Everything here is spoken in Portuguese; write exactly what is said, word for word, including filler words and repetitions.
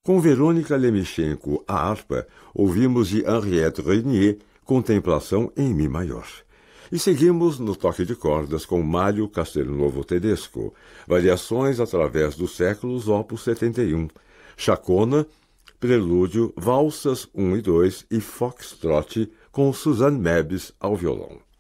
Com Verônica Lemichenko, a harpa, ouvimos de Henriette Régnier, Contemplação em Mi maior. E seguimos no toque de cordas com Mário Castelnuovo Tedesco, Variações através dos séculos, opus setenta e um, Chacona, Prelúdio, Valsas um e dois e Foxtrot com Suzanne Mebs ao violão.